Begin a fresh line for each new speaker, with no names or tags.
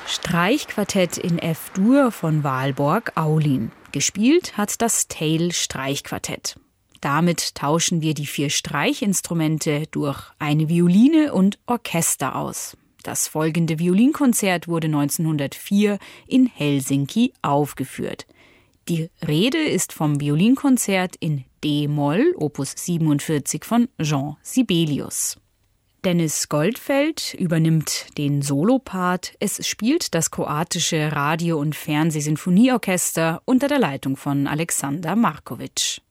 Streichquartett in F-Dur von Walborg-Aulin. Gespielt hat das Teil-Streichquartett. Damit tauschen wir die 4 Streichinstrumente durch eine Violine und Orchester aus. Das folgende Violinkonzert wurde 1904 in Helsinki aufgeführt. Die Rede ist vom Violinkonzert in D-Moll, Opus 47 von Jean Sibelius. Dennis Goldfeld übernimmt den Solopart. Es spielt das kroatische Radio- und Fernsehsinfonieorchester unter der Leitung von Alexander Markovic.